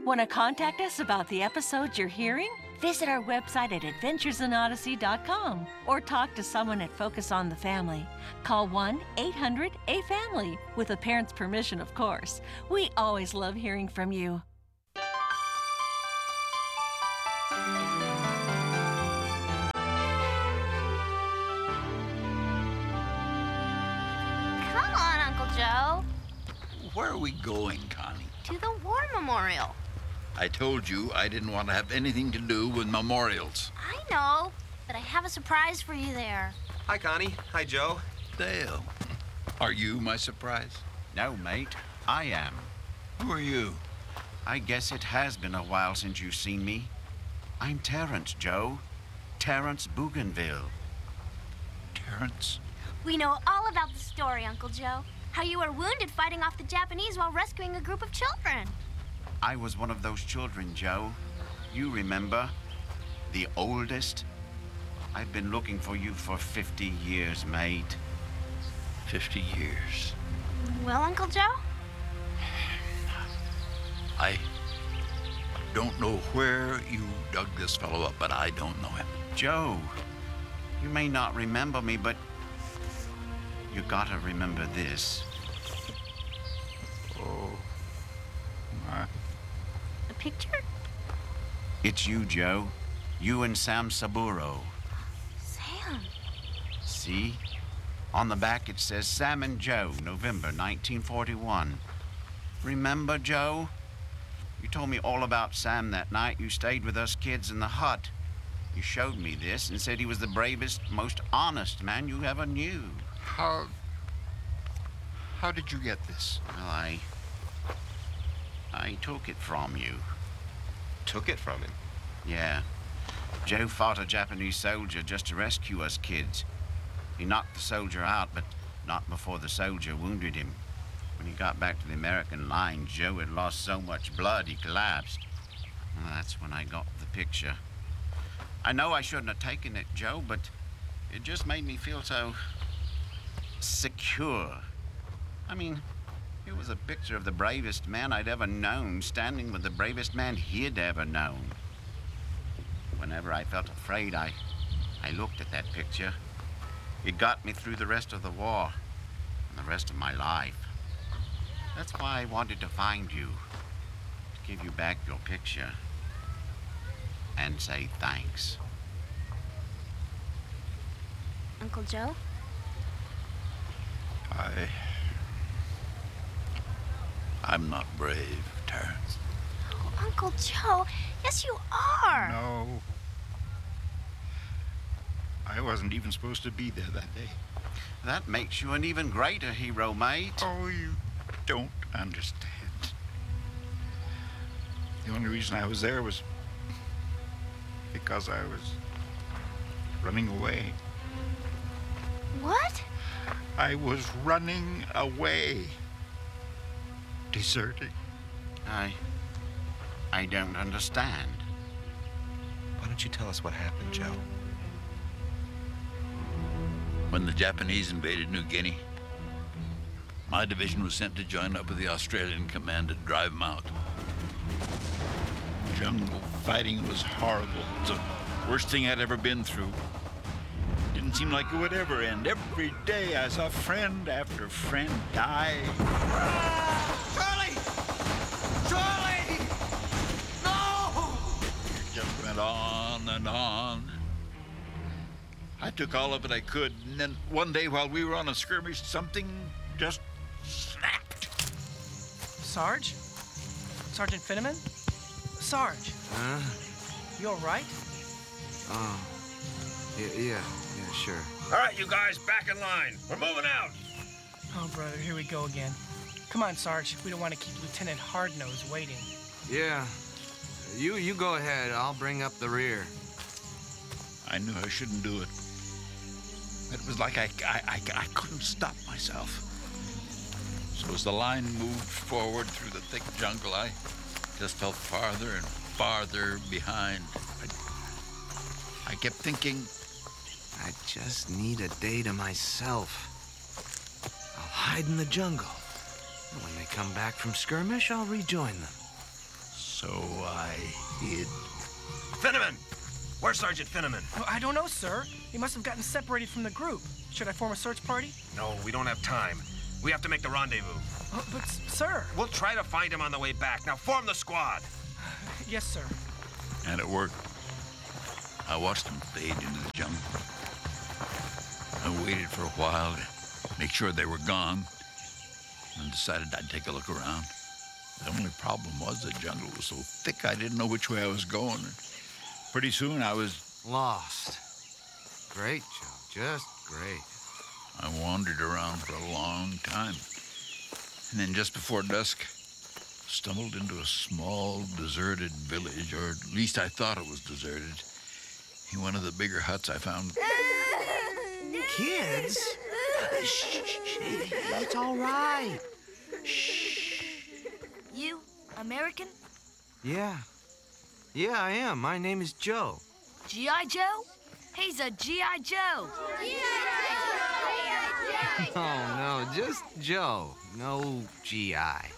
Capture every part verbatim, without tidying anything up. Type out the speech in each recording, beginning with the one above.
Want to contact us about the episodes you're hearing? Visit our website at adventures in odyssey dot com or talk to someone at Focus on the Family. Call one eight hundred A family, with a parent's permission, of course. We always love hearing from you. Come on, Uncle Joe. Where are we going, Connie? To the War Memorial. I told you I didn't want to have anything to do with memorials. I know, but I have a surprise for you there. Hi, Connie. Hi, Joe. Dale, are you my surprise? No, mate, I am. Who are you? I guess it has been a while since you've seen me. I'm Terrence, Joe. Terrence Bougainville. Terrence? We know all about the story, Uncle Joe. How you were wounded fighting off the Japanese while rescuing a group of children. I was one of those children, Joe. You remember? The oldest? I've been looking for you for fifty years, mate. Fifty years. Well, Uncle Joe? I don't know where you dug this fellow up, but I don't know him. Joe, you may not remember me, but you gotta remember this. Oh, my. A picture? It's you, Joe. You and Sam Saburo. Sam. See? On the back it says Sam and Joe, November nineteen forty-one. Remember, Joe? You told me all about Sam that night you stayed with us kids in the hut. You showed me this and said he was the bravest, most honest man you ever knew. How... How did you get this? Well, I... I took it from you. Took it from him. Yeah. Joe fought a Japanese soldier just to rescue us kids. He knocked the soldier out, but not before the soldier wounded him. When he got back to the American lines, Joe had lost so much blood he collapsed. Well, that's when I got the picture. I know I shouldn't have taken it, Joe, but it just made me feel so secure. I mean, it was a picture of the bravest man I'd ever known, standing with the bravest man he'd ever known. Whenever I felt afraid, I, I looked at that picture. It got me through the rest of the war and the rest of my life. That's why I wanted to find you, to give you back your picture and say thanks. Uncle Joe? I... I'm not brave, Terrence. Oh, Uncle Joe, yes you are. No. I wasn't even supposed to be there that day. That makes you an even greater hero, mate. Oh, you don't understand. The only reason I was there was because I was running away. What? I was running away. Deserting. I... I don't understand. Why don't you tell us what happened, Joe? When the Japanese invaded New Guinea, my division was sent to join up with the Australian command to drive them out. Jungle fighting was horrible. It's the worst thing I'd ever been through. Didn't seem like it would ever end. Every day I saw friend after friend die. Charlie! Charlie! No! It just went on and on. I took all of it I could, and then one day while we were on a skirmish, something just snapped. Sarge? Sergeant Finneman? Sarge? Huh? You all right? Oh. Yeah, yeah, yeah, sure. All right, you guys, back in line. We're moving out. Oh, brother, here we go again. Come on, Sarge. We don't want to keep Lieutenant Hardnose waiting. Yeah. You you go ahead. I'll bring up the rear. I knew I shouldn't do it. It was like I, I, I, I couldn't stop myself. So as the line moved forward through the thick jungle, I just felt farther and farther behind. I, I kept thinking, I just need a day to myself. I'll hide in the jungle. And when they come back from skirmish, I'll rejoin them. So I hid. Finneman! Where's Sergeant Finneman? Well, I don't know, sir. He must have gotten separated from the group. Should I form a search party? No, we don't have time. We have to make the rendezvous. Uh, but, s- sir. We'll try to find him on the way back. Now form the squad. Yes, sir. And it worked. I watched them fade into the jungle. I waited for a while to make sure they were gone, and decided I'd take a look around. The only problem was the jungle was so thick I didn't know which way I was going. Pretty soon I was... Lost. Great, Joe. Just great. I wandered around for a long time. And then just before dusk, stumbled into a small, deserted village, or at least I thought it was deserted. In one of the bigger huts I found... Kids? Shh, shh, shh. It's all right. You American? Yeah. Yeah, I am. My name is Joe. G I. Joe? He's a G I. Joe. Oh, no, just Joe. No G I.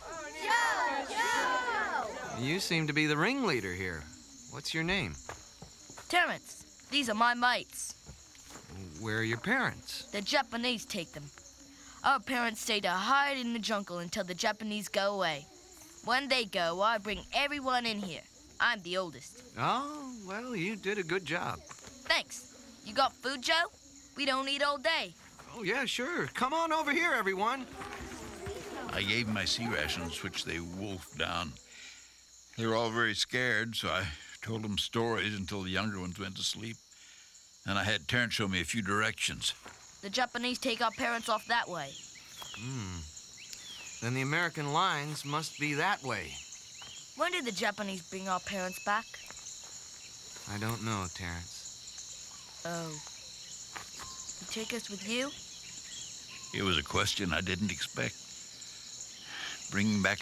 You seem to be the ringleader here. What's your name? Terrence, these are my mates. Where are your parents? The Japanese take them. Our parents stay to hide in the jungle until the Japanese go away. When they go, I bring everyone in here. I'm the oldest. Oh, well, you did a good job. Thanks. You got food, Joe? We don't eat all day. Oh, yeah, sure. Come on over here, everyone. I gave them my sea rations, which they wolfed down. They were all very scared, so I told them stories until the younger ones went to sleep. Then I had Terrence show me a few directions. The Japanese take our parents off that way. Hmm. Then the American lines must be that way. When did the Japanese bring our parents back? I don't know, Terrence. Oh. You take us with you? It was a question I didn't expect. Bringing back